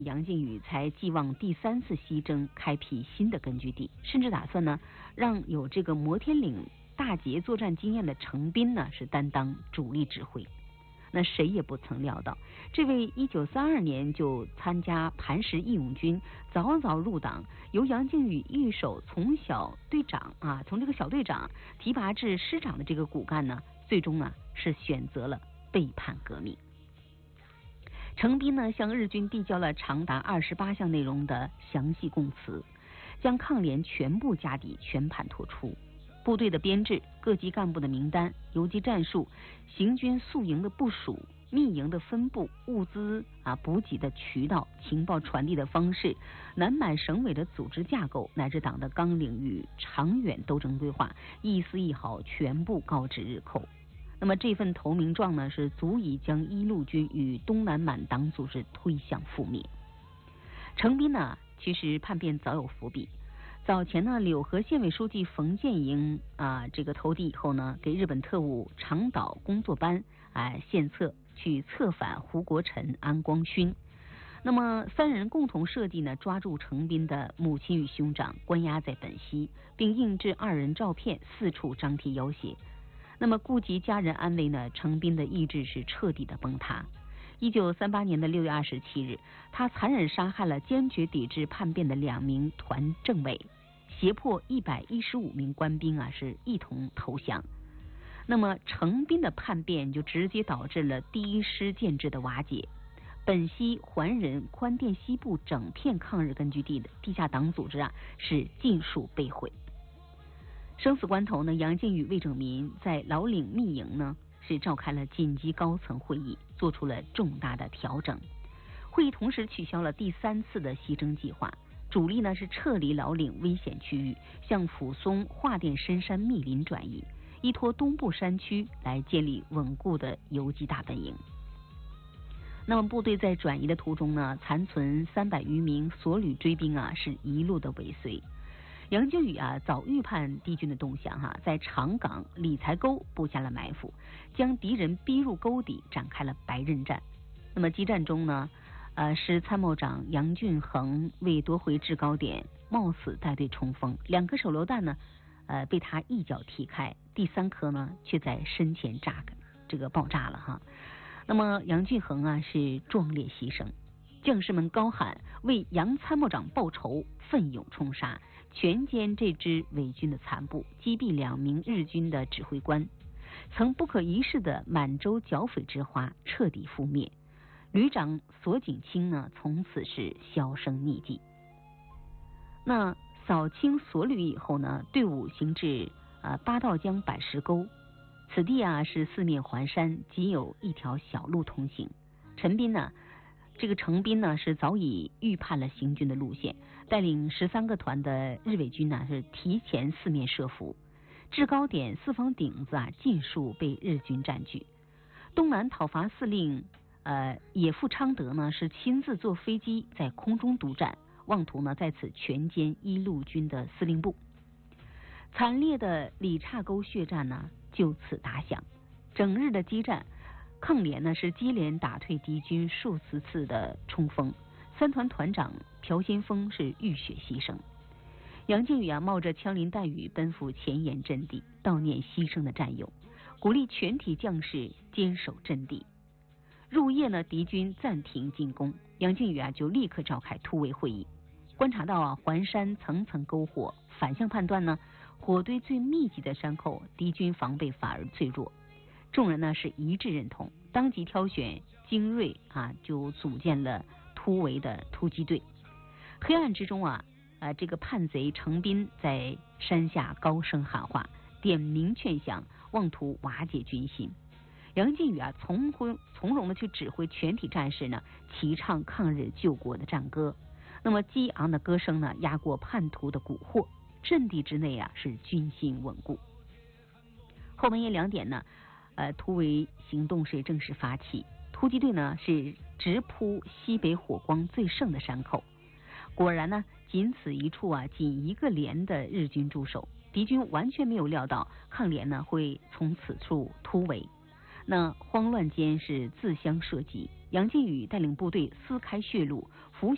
杨靖宇才寄望第3次西征开辟新的根据地，甚至打算呢让有这个摩天岭大捷作战经验的程彬呢是担当主力指挥。那谁也不曾料到，这位1932年就参加磐石义勇军，早早入党，由杨靖宇一手从小队长从这个小队长提拔至师长的这个骨干呢，最终呢是选择了背叛革命。程彬呢向日军递交了长达28项内容的详细供词，将抗联全部家底全盘托出。部队的编制、各级干部的名单、游击战术、行军宿营的部署、密营的分布、物资补给的渠道、情报传递的方式、南满省委的组织架构，乃至党的纲领与长远斗争规划，一丝一毫全部告知日寇。那么这份投名状呢，是足以将一路军与东南满党组织推向覆灭。程彬呢，其实叛变早有伏笔。早前呢，柳河县委书记冯建营这个投敌以后呢，给日本特务长岛工作班献策去策反胡国臣、安光勋。那么3人共同设计呢，抓住程彬的母亲与兄长，关押在本溪，并印制2人照片，四处张贴要挟。那么顾及家人安危呢，程彬的意志是彻底的崩塌。1938年的6月27日，他残忍杀害了坚决抵制叛变的2名团政委，胁迫115名官兵是一同投降。那么程彬的叛变就直接导致了第1师建制的瓦解，本溪、环仁、宽甸西部整片抗日根据地的地下党组织是尽数被毁。生死关头呢，杨靖宇、魏拯民在老岭密营呢是召开了紧急高层会议，做出了重大的调整。会议同时取消了第3次的西征计划，主力呢是撤离老岭危险区域，向抚松、华甸深山密林转移，依托东部山区来建立稳固的游击大本营。那么部队在转移的途中呢，残存300余名所旅追兵是一路的尾随。杨靖宇早预判敌军的动向在长岗、理财沟布下了埋伏，将敌人逼入沟底，展开了白刃战。那么激战中呢，师参谋长杨俊衡为夺回制高点，冒死带队冲锋，2颗手榴弹呢，被他一脚踢开，第3颗呢却在身前爆炸了那么杨俊衡是壮烈牺牲。将士们高喊为杨参谋长报仇，奋勇冲杀，全歼这支伪军的残部，击毙2名日军的指挥官，曾不可一世的满洲剿匪之花彻底覆灭。旅长索景清呢，从此是销声匿迹。那扫清所旅以后呢，队伍行至八道江板石沟，此地是四面环山，仅有一条小路通行。程彬呢是早已预判了行军的路线，带领13个团的日伪军呢是提前四面设伏，制高点四方顶子尽数被日军占据。东南讨伐司令野付昌德呢是亲自坐飞机在空中督战，妄图呢在此全歼一路军的司令部。惨烈的里岔沟血战呢就此打响，整日的激战，抗联呢是接连打退敌军数十次的冲锋，3团团长朴先锋是浴血牺牲。杨靖宇冒着枪林弹雨奔赴前沿阵地，悼念牺牲的战友，鼓励全体将士坚守阵地。入夜呢，敌军暂停进攻，杨靖宇就立刻召开突围会议，观察到环山层层篝火，反向判断呢，火堆最密集的山口，敌军防备反而最弱。众人呢是一致认同，当即挑选精锐就组建了突围的突击队。黑暗之中这个叛贼程彬在山下高声喊话，点名劝降，妄图瓦解军心。杨靖宇从容的去指挥全体战士呢，齐唱抗日救国的战歌。那么激昂的歌声呢，压过叛徒的蛊惑，阵地之内是军心稳固。后半夜2点呢，突围行动是正式发起，突击队呢是直扑西北火光最盛的山口。果然呢，仅此一处仅一个连的日军驻守，敌军完全没有料到抗联呢会从此处突围。那慌乱间是自相射击，杨靖宇带领部队撕开血路，拂